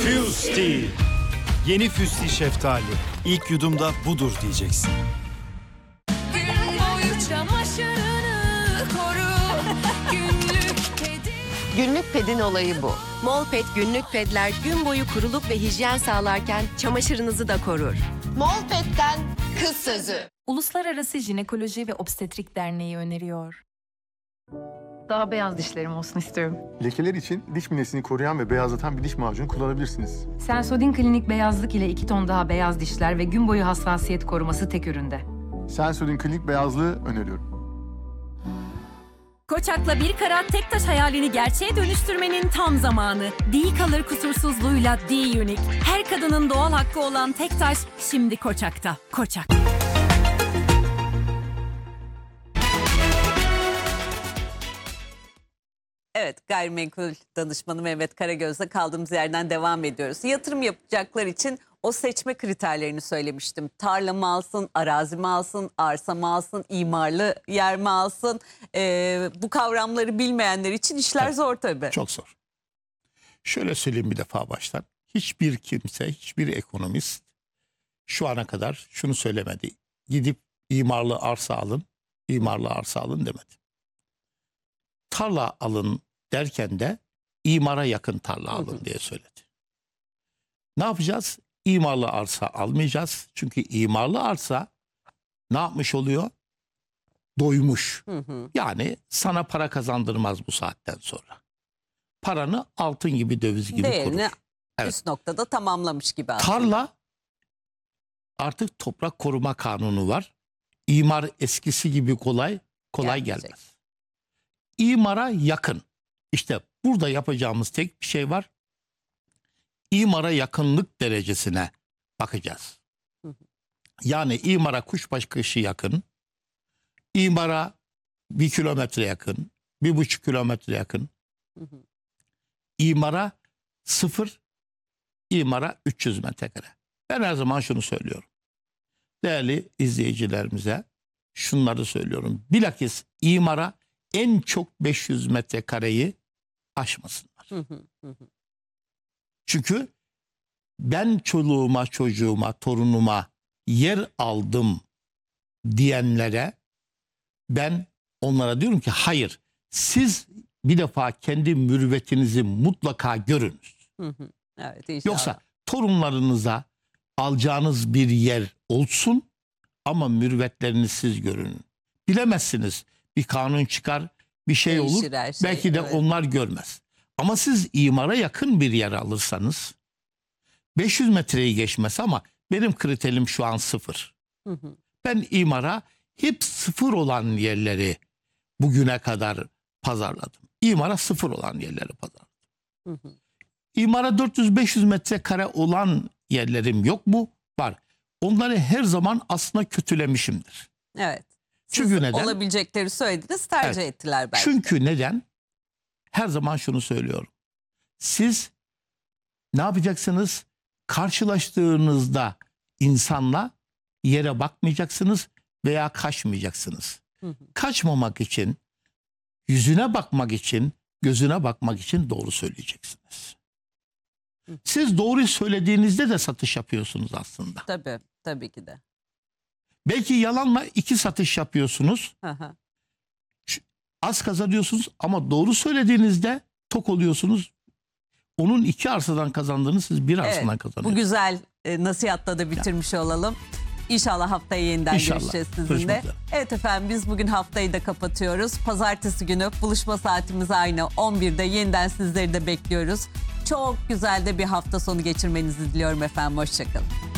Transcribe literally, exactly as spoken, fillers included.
Fusti. Yeni Fusti şeftali. İlk yudumda budur diyeceksin. Gün boyu çamaşırını koru. Günlük pedi. Günlük pedin olayı bu. Molpet günlük pedler gün boyu kuruluk ve hijyen sağlarken çamaşırınızı da korur. Molpet'ten kız sözü. Uluslararası Jinekoloji ve Obstetrik Derneği öneriyor. Daha beyaz dişlerim olsun istiyorum. Lekeler için diş minesini koruyan ve beyazlatan bir diş macunu kullanabilirsiniz. Sensodyne Klinik Beyazlık ile iki ton daha beyaz dişler ve gün boyu hassasiyet koruması tek üründe. Sensodyne Klinik Beyazlığı öneriyorum. Koçak'la bir karat tek taş hayalini gerçeğe dönüştürmenin tam zamanı. D-Color kusursuzluğuyla D-Unique. Her kadının doğal hakkı olan tek taş şimdi Koçak'ta. Koçak. Evet, gayrimenkul danışmanı Mehmet Karagöz'le kaldığımız yerden devam ediyoruz. Yatırım yapacaklar için o seçme kriterlerini söylemiştim. Tarla mı alsın, arazi mi alsın, arsa mı alsın, imarlı yer mi alsın? Ee, bu kavramları bilmeyenler için işler evet, zor tabii. Çok zor. Şöyle söyleyeyim bir defa baştan. Hiçbir kimse, hiçbir ekonomist şu ana kadar şunu söylemedi. Gidip imarlı arsa alın, imarlı arsa alın demedi. Tarla alın derken de imara yakın tarla alın diye söyledi. Ne yapacağız? İmarlı arsa almayacağız. Çünkü imarlı arsa ne yapmış oluyor? Doymuş. Hı hı. Yani sana para kazandırmaz bu saatten sonra. Paranı altın gibi, döviz gibi Değerini korur. Evet. üst noktada tamamlamış gibi aslında. Tarla artık toprak koruma kanunu var. İmar eskisi gibi kolay kolay Gelmeyecek. gelmez. İmara yakın. İşte burada yapacağımız tek bir şey var. İmara yakınlık derecesine bakacağız. Hı hı. Yani imara kuşbaşı yakın, imara bir kilometre yakın, bir buçuk kilometre yakın, hı hı. imara sıfır, imara üç yüz metrekare. Ben her zaman şunu söylüyorum. Değerli izleyicilerimize şunları söylüyorum. Bilakis imara en çok beş yüz metrekareyi aşmasınlar. Hı hı hı. Çünkü ben çoluğuma, çocuğuma, torunuma yer aldım diyenlere ben onlara diyorum ki hayır, siz bir defa kendi mürüvvetinizi mutlaka görünüz. Hı hı. Evet, inşallah. Yoksa torunlarınıza alacağınız bir yer olsun ama mürüvvetlerini siz görünün. Bilemezsiniz, bir kanun çıkar, bir şey Değişir olur, her şey, belki de evet. onlar görmez. Ama siz imara yakın bir yer alırsanız beş yüz metreyi geçmez ama benim kriterim şu an sıfır. Hı hı. Ben imara hep sıfır olan yerleri bugüne kadar pazarladım. İmara sıfır olan yerleri pazarladım. Hı hı. İmara dört yüz beş yüz metrekare olan yerlerim yok mu? Var. Onları her zaman aslında kötülemişimdir. Evet. Siz Çünkü neden? Olabilecekleri söylediniz, tercih evet. ettiler belki. Çünkü neden? Her zaman şunu söylüyorum. Siz ne yapacaksınız? Karşılaştığınızda insanla yere bakmayacaksınız veya kaçmayacaksınız. Hı hı. Kaçmamak için, yüzüne bakmak için, gözüne bakmak için doğru söyleyeceksiniz. Hı. Siz doğruyu söylediğinizde de satış yapıyorsunuz aslında. Tabii, tabii ki de. Belki yalanla iki satış yapıyorsunuz. Hı hı. Az kazanıyorsunuz ama doğru söylediğinizde tok oluyorsunuz. Onun iki arsadan kazandığını siz bir arsadan evet, kazanıyorsunuz. Bu güzel e, nasihatla da bitirmiş yani. olalım. İnşallah haftaya yeniden İnşallah. görüşeceğiz sizinle. Evet efendim, biz bugün haftayı da kapatıyoruz. Pazartesi günü buluşma saatimiz aynı on birde yeniden sizleri de bekliyoruz. Çok güzel de bir hafta sonu geçirmenizi diliyorum efendim. Hoşçakalın.